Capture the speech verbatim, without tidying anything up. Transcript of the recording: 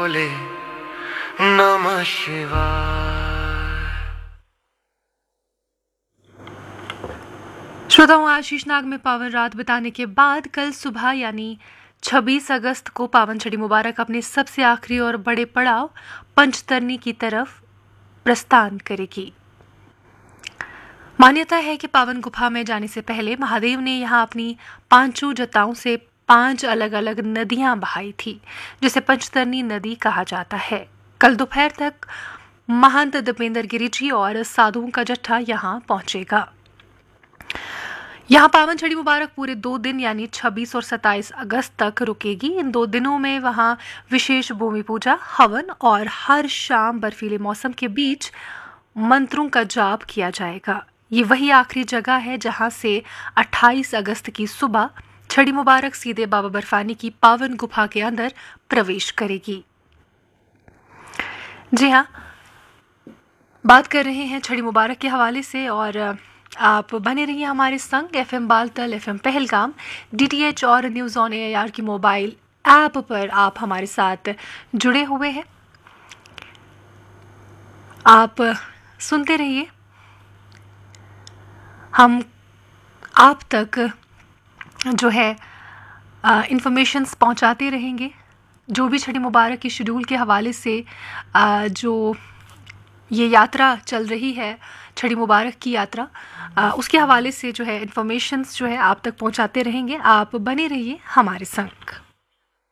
बोले नमः शिवाय। श्रोताओं, आज शीशनाग में पावन रात बिताने के बाद कल सुबह यानी छब्बीस अगस्त को पावन छड़ी मुबारक अपने सबसे आखिरी और बड़े पड़ाव पंचतरनी की तरफ प्रस्थान करेगी। मान्यता है कि पावन गुफा में जाने से पहले महादेव ने यहाँ अपनी पांचों जटाओं से पांच अलग अलग नदियां बहाई थी, जिसे पंचतरनी नदी कहा जाता है। कल दोपहर तक महंत दीपेंद्र गिरी जी और साधुओं का जत्था यहाँ पहुंचेगा। यहाँ पावन छड़ी मुबारक पूरे दो दिन यानी छब्बीस और सत्ताईस अगस्त तक रुकेगी। इन दो दिनों में वहाँ विशेष भूमि पूजा, हवन और हर शाम बर्फीले मौसम के बीच मंत्रों का जाप किया जाएगा। ये वही आखिरी जगह है जहाँ से अट्ठाईस अगस्त की सुबह छड़ी मुबारक सीधे बाबा बर्फानी की पावन गुफा के अंदर प्रवेश करेगी। जी हाँ, बात कर रहे हैं छड़ी मुबारक के हवाले से और आप बने रहिए हमारे संग। FM Baltal, FM Pahalgam, DTH और न्यूज़ ऑन एआईआर की मोबाइल ऐप पर आप हमारे साथ जुड़े हुए हैं। आप सुनते रहिए, हम आप तक जो है इंफॉर्मेशंस पहुंचाते रहेंगे। जो भी छड़ी मुबारक के शेड्यूल के हवाले से आ, जो ये यात्रा चल रही है, छड़ी मुबारक की यात्रा, आ, उसके हवाले से जो है इंफॉर्मेशंस जो है आप तक पहुंचाते रहेंगे। आप बने रहिए हमारे संग।